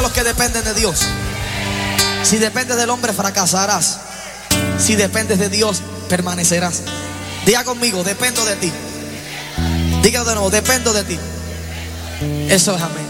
los que dependen de Dios. Si dependes del hombre, fracasarás. Si dependes de Dios, permanecerás. Diga conmigo, dependo de ti. Dígalo de nuevo, dependo de ti. Eso es amén.